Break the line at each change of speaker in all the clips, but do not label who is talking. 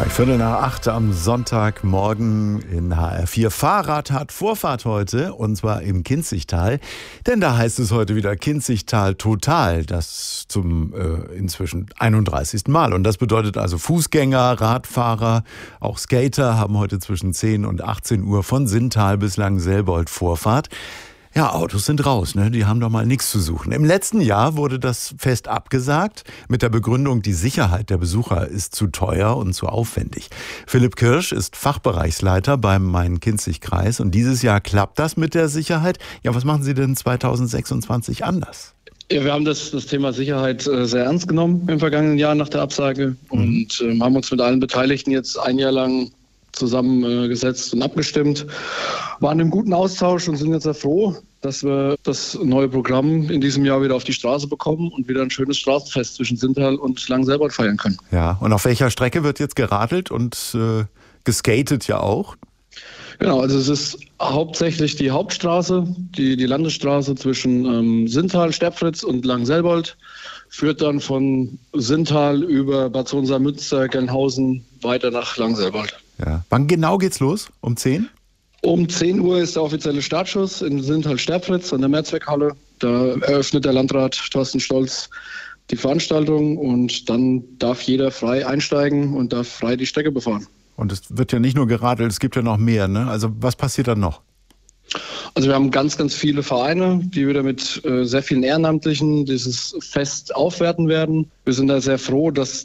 Gleich 7:45 am Sonntagmorgen in HR4. Fahrrad hat Vorfahrt heute, und zwar im Kinzigtal. Denn da heißt es heute wieder Kinzigtal total. Das zum inzwischen 31. Mal. Und das bedeutet also Fußgänger, Radfahrer, auch Skater haben heute zwischen 10 und 18 Uhr von Sinntal bis Langenselbold Vorfahrt. Ja, Autos sind raus, ne? Die haben doch mal nichts zu suchen. Im letzten Jahr wurde das Fest abgesagt mit der Begründung, die Sicherheit der Besucher ist zu teuer und zu aufwendig. Philipp Kirsch ist Fachbereichsleiter beim Main-Kinzig-Kreis und dieses Jahr klappt das mit der Sicherheit. Ja, was machen Sie denn 2026 anders?
Ja, wir haben das Thema Sicherheit sehr ernst genommen im vergangenen Jahr nach der Absage und haben uns mit allen Beteiligten jetzt ein Jahr lang zusammengesetzt und abgestimmt, waren im guten Austausch und sind jetzt sehr froh, dass wir das neue Programm in diesem Jahr wieder auf die Straße bekommen und wieder ein schönes Straßenfest zwischen Sinntal und Langenselbold feiern können. Ja, und auf welcher Strecke wird jetzt geradelt und geskatet ja auch? Genau, also es ist hauptsächlich die Hauptstraße, die Landesstraße zwischen Sinntal, Sterbfritz und Langenselbold, führt dann von Sinntal über Bad Sohn-Münster, Gelnhausen weiter nach Langenselbold. Ja. Wann genau geht's los? Um 10? Um 10 Uhr ist der offizielle Startschuss in Sinntal-Sterbfritz an der Mehrzweckhalle. Da eröffnet der Landrat Thorsten Stolz die Veranstaltung und dann darf jeder frei einsteigen und darf frei die Strecke befahren. Und es wird ja nicht nur geradelt, es gibt ja noch mehr, ne? Also was passiert dann noch? Also wir haben ganz, ganz viele Vereine, die wieder mit sehr vielen Ehrenamtlichen dieses Fest aufwerten werden. Wir sind da sehr froh, dass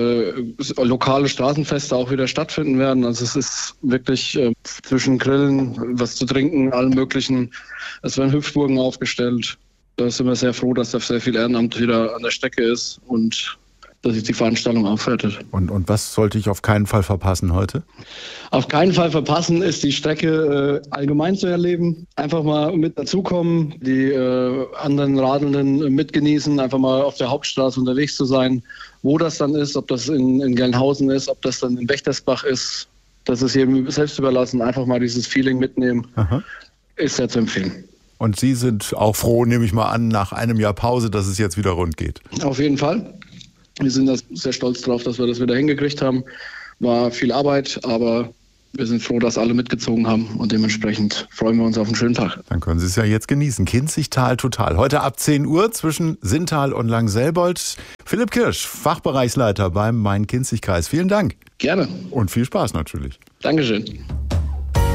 lokale Straßenfeste auch wieder stattfinden werden. Also es ist wirklich zwischen Grillen, was zu trinken, allem Möglichen. Es werden Hüpfburgen aufgestellt. Da sind wir sehr froh, dass da sehr viel Ehrenamt wieder an der Strecke ist und dass sich die Veranstaltung aufwertet. Und was sollte ich auf keinen Fall verpassen heute? Auf keinen Fall verpassen ist die Strecke allgemein zu erleben. Einfach mal mit dazukommen, die anderen Radelnden mitgenießen, einfach mal auf der Hauptstraße unterwegs zu sein. Wo das dann ist, ob das in Gelnhausen ist, ob das dann in Wächtersbach ist, das ist jedem selbst überlassen. Einfach mal dieses Feeling mitnehmen, ist sehr zu empfehlen. Und Sie sind auch froh, nehme ich mal an, nach einem Jahr Pause, dass es jetzt wieder rund geht? Auf jeden Fall. Wir sind da sehr stolz drauf, dass wir das wieder hingekriegt haben. War viel Arbeit, aber wir sind froh, dass alle mitgezogen haben und dementsprechend freuen wir uns auf einen schönen Tag. Dann können Sie es ja jetzt genießen. Kinzigtal total. Heute ab 10 Uhr zwischen Sinntal und Langenselbold. Philipp Kirsch, Fachbereichsleiter beim Main-Kinzig-Kreis. Vielen Dank. Gerne. Und viel Spaß natürlich. Dankeschön.